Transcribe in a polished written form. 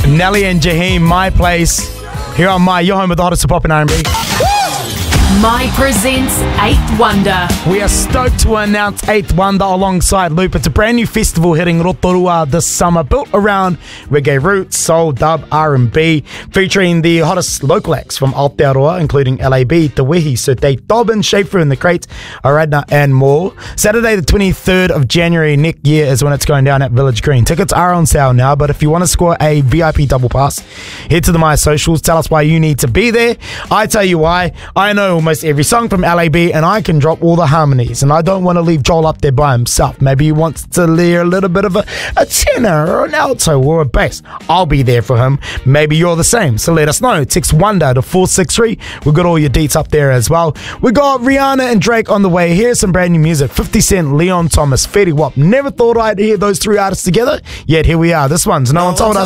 Nelly and Jaheim, My Place. Here on My, your home with the hottest pop and R&B. My presents 8th Wonder. We are stoked to announce 8th Wonder alongside Loop. It's a brand new festival hitting Rotorua this summer, built around reggae roots, soul, dub, R&B, featuring the hottest local acts from Aotearoa, including LAB, Te Wehi, Sute, Dobbin, Schaefer and the Crates, Aradna and more. Saturday the 23rd of January next year is when it's going down at Village Green. Tickets are on sale now, but if you want to score a VIP double pass, head to the My Socials, tell us why you need to be there. I tell you why. I know almost every song from LAB and I can drop all the harmonies, and I don't want to leave Joel up there by himself. Maybe he wants to layer a little bit of a tenor or an alto or a bass. I'll be there for him. Maybe you're the same, so let us know. Text Wonder to 463. We've got all your deets up there as well. We got Rihanna and Drake on the way. Here's some brand new music. 50 Cent, Leon Thomas, Fetty Wap. Never thought I'd hear those three artists together, yet here we are. This one's No One Told Us.